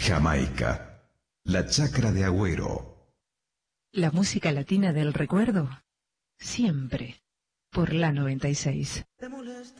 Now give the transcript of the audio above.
Jamaica, la chacra de Agüero. La música latina del recuerdo, siempre por la 96.